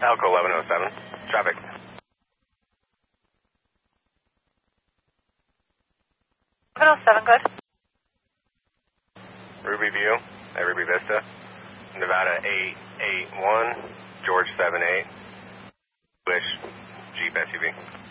Elko 1107. Traffic. Good. Ruby View, Ruby Vista. Nevada 881, George 78. Wish, Jeep SUV.